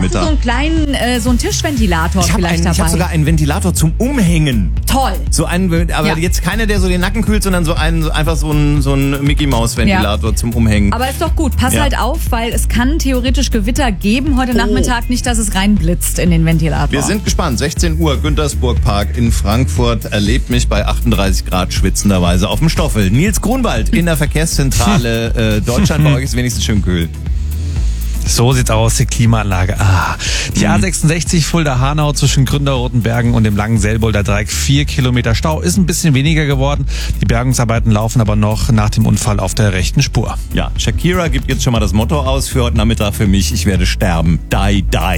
Nachmittag. Hast du so einen kleinen, so einen Tischventilator vielleicht dabei? Ich habe sogar einen Ventilator zum Umhängen. Toll. So einen, aber jetzt keiner, der so den Nacken kühlt, sondern einfach so ein Mickey-Maus-Ventilator zum Umhängen. Aber ist doch gut. Pass halt auf, weil es kann theoretisch Gewitter geben heute Nachmittag. Nicht, dass es reinblitzt in den Ventilator. Wir sind gespannt. 16 Uhr, Güntersburg-Park in Frankfurt erlebt mich bei 38 Grad schwitzenderweise auf dem Stoffel. Nils Grunwald in der Verkehrszentrale Deutschland. Bei euch ist wenigstens schön kühl. So sieht's aus, die Klimaanlage. Die A66 Fulda-Hanau zwischen Gründerrotenbergen und dem langen Selbolder Dreieck 4 Kilometer Stau. Ist ein bisschen weniger geworden. Die Bergungsarbeiten laufen aber noch nach dem Unfall auf der rechten Spur. Ja, Shakira gibt jetzt schon mal das Motto aus für heute Nachmittag für mich. Ich werde sterben. Die, die.